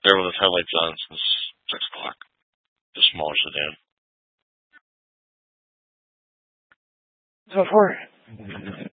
there with his headlights on since 6 o'clock. The smaller sedan. So far.